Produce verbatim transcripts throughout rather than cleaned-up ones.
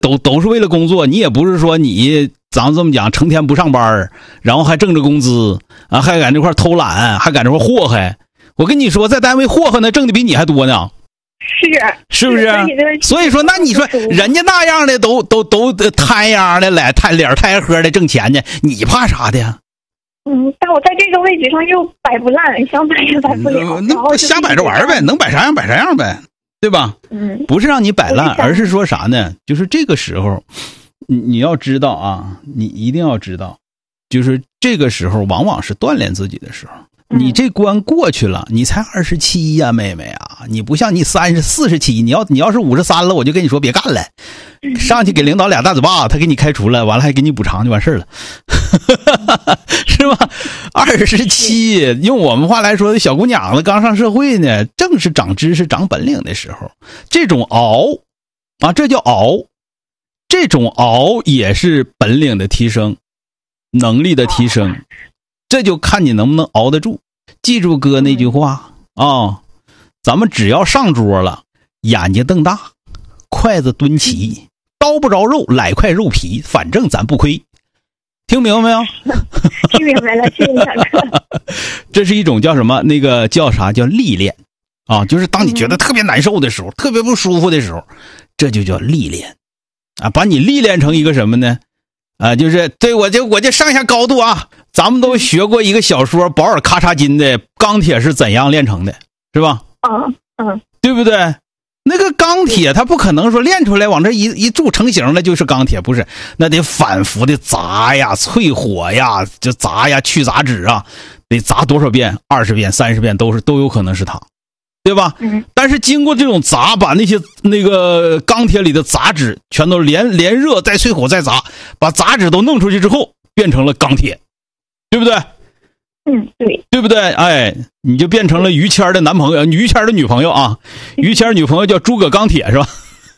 都都是为了工作，你也不是说你咱这么讲成天不上班，然后还挣着工资啊，还在这块偷懒，还在这块祸害。我跟你说，在单位祸害呢，挣的比你还多呢。 是是不是？所以说，那你说人家那样的都都都摊样的来，摊脸摊喝的挣钱呢，你怕啥的呀？ 嗯，但我在这个位置上又摆不烂，想摆也摆不了。 那瞎摆着玩呗，能摆啥样摆啥样呗，对吧？ 嗯， 不是让你摆烂，而是说啥呢？就是这个时候，你你要知道啊，你一定要知道，就是这个时候往往是锻炼自己的时候。你这关过去了，你才二十七呀，妹妹啊！你不像你三十四十七，你要你要是五十三了，我就跟你说别干了，上去给领导俩大嘴巴，他给你开除了，完了还给你补偿就完事了，是吧？二十七，用我们话来说，小姑娘子刚上社会呢，正是长知识、长本领的时候。这种熬啊，这叫熬，这种熬也是本领的提升，能力的提升。这就看你能不能熬得住。记住哥那句话啊、哦，咱们只要上桌了，眼睛瞪大，筷子蹲齐，刀不着肉，来块肉皮，反正咱不亏。听明白没有？ 听明白了，谢谢小哥。 这是一种叫什么？那个叫啥？叫历练啊，就是当你觉得特别难受的时候，嗯、特别不舒服的时候，这就叫历练啊，把你历练成一个什么呢？啊，就是对我就我就上下高度啊。咱们都学过一个小说《保尔咔嚓金》的钢铁是怎样炼成的，是吧？ 嗯嗯， 对不对？那个钢铁它不可能说炼出来往这一一铸成型了就是钢铁，不是，那得反复的砸呀、淬火呀、就砸呀、去杂质啊，得砸多少遍？二十遍、三十遍都是都有可能是它，对吧？ 嗯。 但是经过这种砸，把那些那个钢铁里的杂质全都连连热再淬火再砸，把杂质都弄出去之后，变成了钢铁。对不对？ 嗯，对， 对不对？哎，你就变成了于谦的男朋友，于谦的女朋友啊。于谦女朋友叫诸葛钢铁是吧？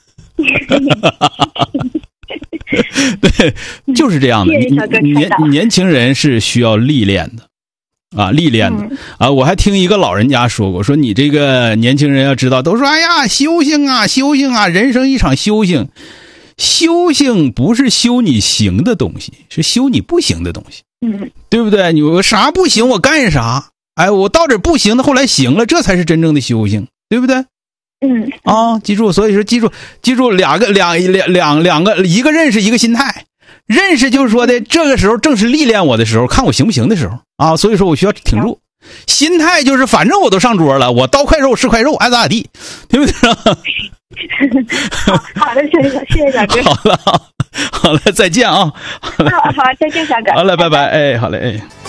对，就是这样的。年年轻人是需要历练的啊，历练的啊。我还听一个老人家说过，说你这个年轻人要知道，都说哎呀，修行啊，修行啊，人生一场修行。修行不是修你行的东西，是修你不行的东西。 嗯， 对不对？你我啥不行我干啥？哎，我到这不行的，后来行了，这才是真正的修行，对不对？ 嗯啊，记住，所以说记住记住两个两两两两个一个认识一个心态。认识就是说的这个时候正是历练我的时候，看我行不行的时候啊，所以说我需要挺住。心态就是反正我都上桌了，我刀块肉是块肉，爱咋咋地，对不对？ 好好的，谢谢谢谢小哥。 好了，好了，再见啊！ 好好，再见小哥。 好了，拜拜。哎，好嘞，哎。